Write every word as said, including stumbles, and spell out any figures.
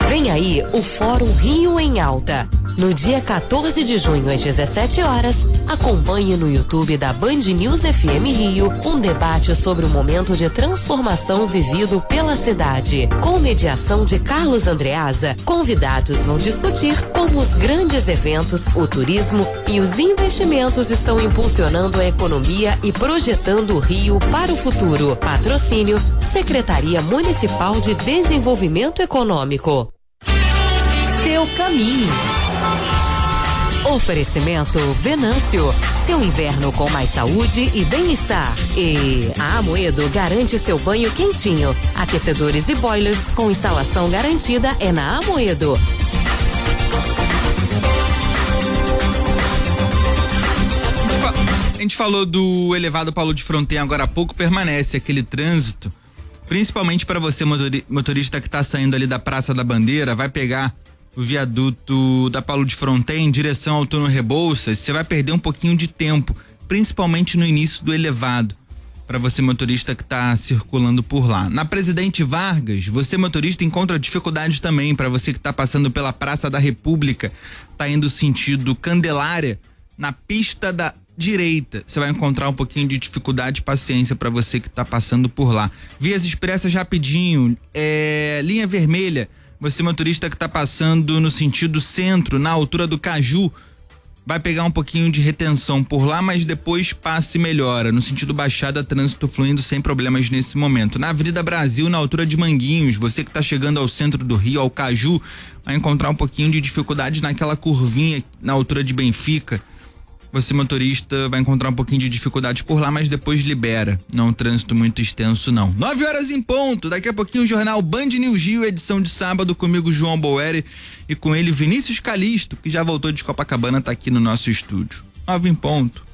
Vem aí o Fórum Rio em Alta. No dia quatorze de junho, às dezessete horas, acompanhe no YouTube da Band News F M Rio um debate sobre o momento de transformação vivido pela cidade. Com mediação de Carlos Andreasa, convidados vão discutir como os grandes eventos, o turismo e os investimentos estão impulsionando a economia e projetando o Rio para o futuro. Patrocínio Secretaria Municipal de Desenvolvimento Econômico. Seu caminho. Oferecimento Venâncio, seu inverno com mais saúde e bem-estar. E a Amoedo garante seu banho quentinho. Aquecedores e boilers com instalação garantida é na Amoedo. A gente falou do elevado Paulo de Fronten agora há pouco, permanece aquele trânsito, principalmente para você motorista que está saindo ali da Praça da Bandeira, vai pegar o viaduto da Paulo de Fronten em direção ao túnel Rebouças, você vai perder um pouquinho de tempo, principalmente no início do elevado, para você motorista que está circulando por lá. Na Presidente Vargas, você motorista encontra dificuldade também, para você que está passando pela Praça da República, tá indo sentido Candelária, na pista da direita, você vai encontrar um pouquinho de dificuldade e paciência para você que está passando por lá. Vias expressas rapidinho, é, linha vermelha, você motorista que está passando no sentido centro, na altura do Caju, vai pegar um pouquinho de retenção por lá, mas depois passa e melhora. No sentido Baixada, trânsito fluindo sem problemas nesse momento. Na Avenida Brasil, na altura de Manguinhos, você que está chegando ao centro do Rio, ao Caju, vai encontrar um pouquinho de dificuldade naquela curvinha na altura de Benfica. Você motorista vai encontrar um pouquinho de dificuldade por lá, mas depois libera. Não é um trânsito muito extenso, não. Nove horas em ponto. Daqui a pouquinho o jornal Band News Rio, edição de sábado, comigo João Boeri e com ele Vinícius Calisto, que já voltou de Copacabana, tá aqui no nosso estúdio. Nove em ponto.